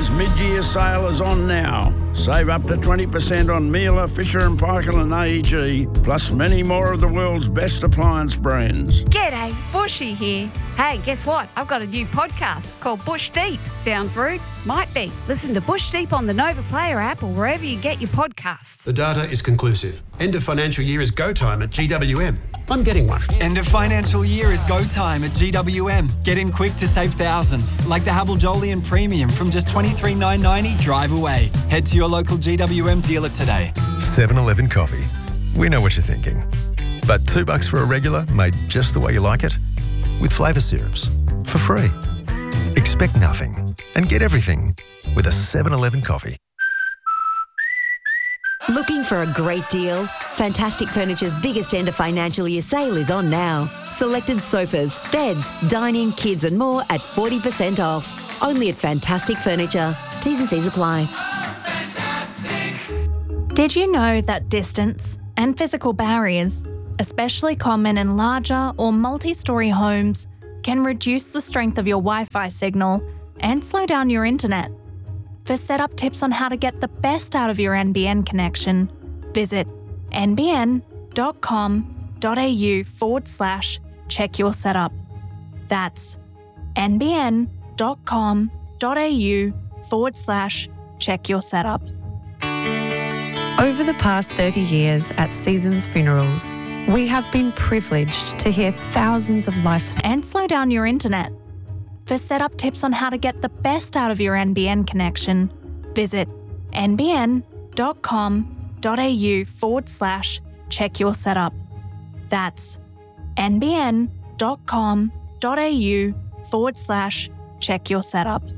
Miele's mid-year sale is on now. Save up to 20% on Miele, Fisher & Paykel and AEG, plus many more of the world's best appliance brands. G'day, Bushy here. Hey, guess what? I've got a new podcast called Bush Deep. Sounds rude? Might be. Listen to Bush Deep on the Nova Player app or wherever you get your podcasts. The data is conclusive. End of financial year is go time at GWM. I'm getting one. End of financial year is go time at GWM. Get in quick to save thousands, like the Havel Jolyon Premium from just $23,990 drive away. Head to your local GWM dealer today. 7-Eleven coffee. We know what you're thinking. But $2 for a regular made just the way you like it? With flavour syrups. For free. Expect nothing and get everything with a 7-Eleven coffee. Looking for a great deal? Fantastic Furniture's biggest end of financial year sale is on now. Selected sofas, beds, dining, kids and more at 40% off. Only at Fantastic Furniture. T's and C's apply. Did you know that distance and physical barriers, especially common in larger or multi-storey homes, can reduce the strength of your Wi-Fi signal and slow down your internet? For setup tips on how to get the best out of your NBN connection, visit nbn.com.au/check your setup. That's nbn.com.au/check your setup. Over the past 30 years at Seasons Funerals, we have been privileged to hear thousands of life and slow down your internet. For setup tips on how to get the best out of your NBN connection, visit nbn.com.au/check your setup. That's nbn.com.au/check your setup.